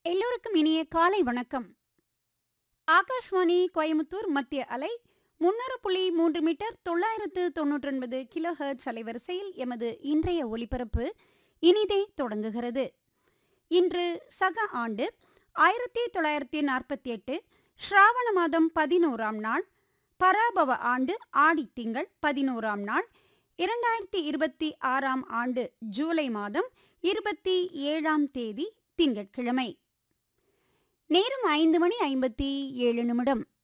எல்லோருக்கும் இனிய காலை வணக்கம். ஆகாஷ்வாணி கோயமுத்தூர் மத்திய அலை 300.3 மீட்டர் 999 கிலோ ஹெர்ட்ஸ் அலைவரிசையில் எமது இன்றைய ஒலிபரப்பு இனிதே தொடங்குகிறது. இன்று சக ஆண்டு 1948 ஸ்ராவண மாதம் 11ஆம் நாள், பராபவ ஆண்டு ஆடி திங்கள் 11ஆம் நாள், 2026ஆம் ஆண்டு ஜூலை மாதம் 27ஆம் தேதி திங்கட்கிழமை. நேரம் 5:57 நிமிடம்.